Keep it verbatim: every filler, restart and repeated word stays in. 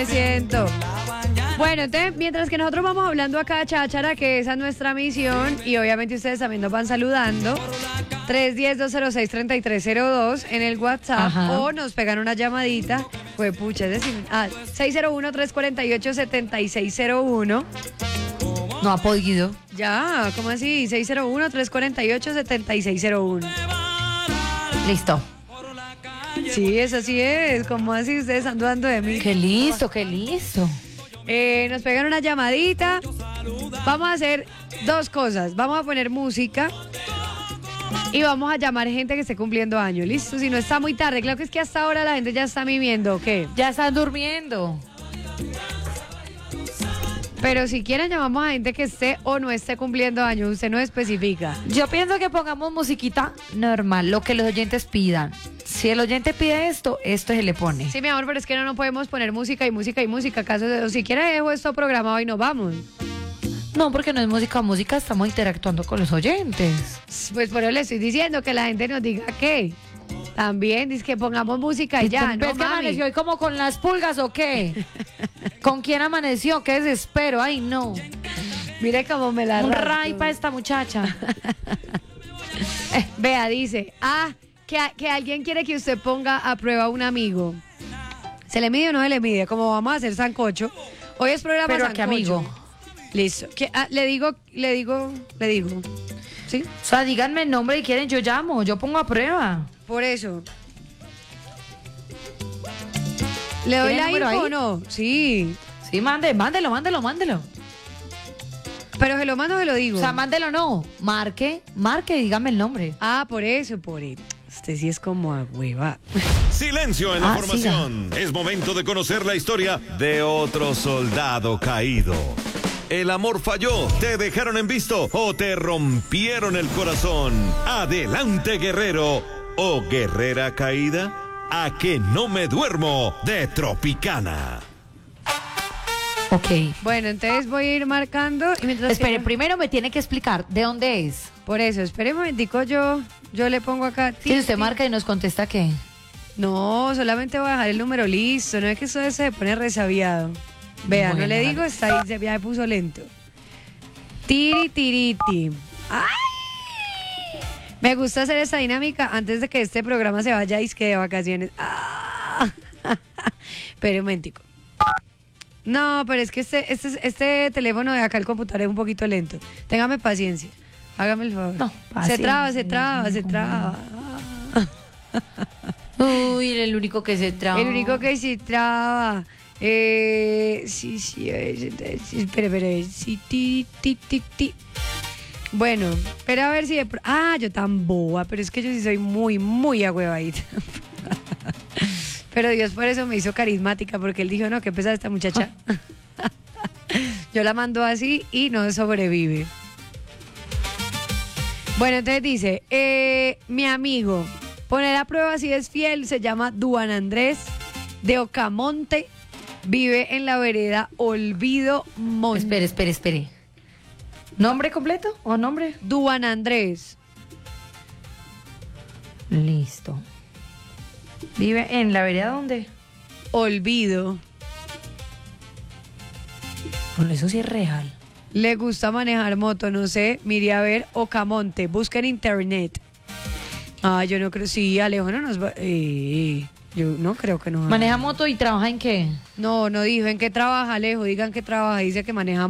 Siento. Bueno, entonces, mientras que nosotros vamos hablando acá, cháchara, que esa es nuestra misión, y obviamente ustedes también nos van saludando, tres uno cero, dos cero seis, tres tres cero dos en el WhatsApp. Ajá. O nos pegan una llamadita, pues pucha, es decir, ah, seis cero uno, tres cuatro ocho, siete seis cero uno. No ha podido. Ya, ¿cómo así? seis cero uno, tres cuatro ocho, siete seis cero uno. Listo. Sí, eso sí es. ¿Cómo así ustedes están dudando de mí? Qué listo, qué listo. Eh, nos pegan una llamadita. Vamos a hacer dos cosas. Vamos a poner música y vamos a llamar gente que esté cumpliendo años. ¿Listo? Si no está muy tarde. Claro que es que hasta ahora la gente ya está mimiendo, ¿o qué? Ya están durmiendo. Pero si quieren llamamos a gente que esté o no esté cumpliendo años. Usted no especifica. Yo pienso que pongamos musiquita normal, lo que los oyentes pidan. Si el oyente pide esto, esto se le pone. Sí, mi amor, pero es que no, no podemos poner música y música y música. ¿Acaso si quiere dejo esto programado y nos vamos? No, porque no es música, música estamos interactuando con los oyentes. Pues por eso le estoy diciendo que la gente nos diga qué. También dice que pongamos música y ya, ¿no, ¿Ves que amaneció hoy como con las pulgas o qué? ¿Con quién amaneció? Qué desespero, ay no. Mire cómo me la Un rasco. ray para esta muchacha. eh, Vea, dice, ah, que, que alguien quiere que usted ponga a prueba a un amigo. ¿Se le mide o no se le mide? Como vamos a hacer sancocho. Hoy es programa Pero sancocho. ¿a qué amigo? Listo. ¿Qué, ah, le digo, le digo, le digo. ¿Sí? O sea, díganme el nombre y quieren, yo llamo, yo pongo a prueba. Por eso. ¿Le doy la info o no? Sí. Sí, mande, mándelo, mándelo, mándelo. Pero se lo mando o se lo digo. O sea, mándelo no. Marque, marque y dígame el nombre. Ah, por eso, por eso. Este sí es como a hueva. Silencio en la Ah, formación. Siga. Es momento de conocer la historia de otro soldado caído. El amor falló, te dejaron en visto o te rompieron el corazón. Adelante, guerrero o guerrera caída. A que no me duermo de Tropicana. Ok. Bueno, entonces voy a ir marcando y mientras Espere, que... primero me tiene que explicar de dónde es. Por eso, espere un momentico, yo, yo le pongo acá. Si usted marca y nos contesta qué. No, solamente voy a dejar el número listo, no es que eso se pone resabiado. Vea, Bueno, no le digo, vale. está ahí, se ya me puso lento. Tiri, tiriti. ¡Ay! Me gusta hacer esta dinámica antes de que este programa se vaya y que de vacaciones. ¡Ah! Pero un momentico. No, pero es que este, este, este teléfono de acá, el computador, es un poquito lento. Téngame paciencia. Hágame el favor. No, se paciencia. traba, se traba, se traba. Uy, el único que se traba. El único que se traba. Eh, sí, sí, eh, sí, espere, espere. Sí, ti, ti, ti, ti. Bueno, pero a ver si de pro- ah, yo tan boba, pero es que yo sí soy muy, muy agüevadita. Pero Dios por eso me hizo carismática, porque él dijo, no, qué pesada esta muchacha. Yo la mando así y no sobrevive. Bueno, entonces dice, eh, mi amigo, poner a prueba si es fiel, se llama Duan Andrés de Ocamonte, vive en la vereda Olvido Monte. Espere, espere, espere. ¿Nombre completo o nombre? Duan Andrés. Listo. ¿Vive en la vereda dónde? Olvido. Bueno, eso sí es real. Le gusta manejar moto, no sé, mire a ver Ocamonte, busca en internet. Ah, yo no creo, sí, Alejo no nos va, eh, yo no creo que no. ¿Maneja moto y trabaja en qué? No, no dijo en qué trabaja Alejo, digan que trabaja, dice que maneja